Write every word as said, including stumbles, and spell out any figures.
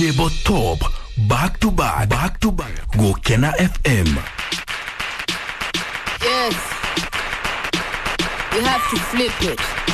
Table Top, back to back, back to back. Go Kena F M. Yes. You have to flip it.